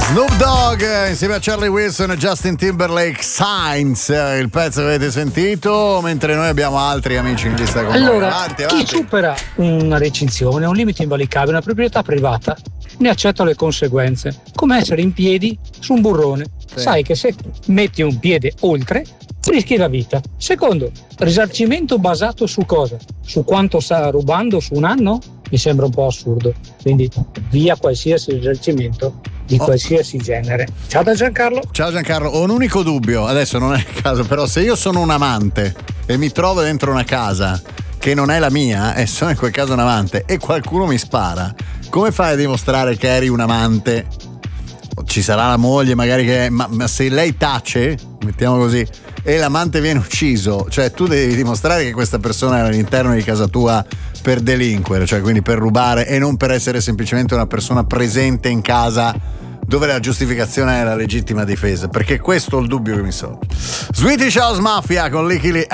Snoop Dogg insieme a Charlie Wilson e Justin Timberlake, Signs, il pezzo che avete sentito, mentre noi abbiamo altri amici in lista con allora, noi. Avanti. Chi supera una recinzione, un limite invalicabile, una proprietà privata, ne accetta le conseguenze, come essere in piedi su un burrone. Sì. Sai che se metti un piede oltre rischi la vita. Secondo, risarcimento basato su cosa? Su quanto sta rubando su un anno? Mi sembra un po' assurdo, quindi via qualsiasi risarcimento di qualsiasi genere. Ciao da Giancarlo. Ciao Giancarlo, ho un unico dubbio, adesso non è il caso, però se io sono un amante e mi trovo dentro una casa che non è la mia e sono in quel caso un amante e qualcuno mi spara, come fai a dimostrare che eri un amante? Ci sarà la moglie magari che ma se lei tace, mettiamo così, e l'amante viene ucciso, cioè tu devi dimostrare che questa persona era all'interno di casa tua per delinquere, cioè quindi per rubare e non per essere semplicemente una persona presente in casa dove la giustificazione è la legittima difesa, perché questo è il dubbio che mi sorge. Swedish House Mafia con Lickily